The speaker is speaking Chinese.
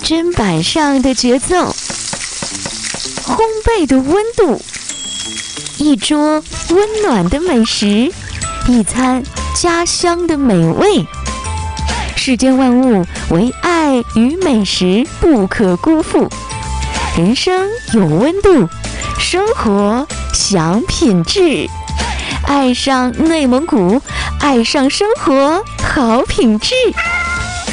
砧板上的节奏，烘焙的温度，一桌温暖的美食，一餐家乡的美味。世间万物唯爱与美食不可辜负。人生有温度，生活享品质。爱上内蒙古，爱上生活好品质。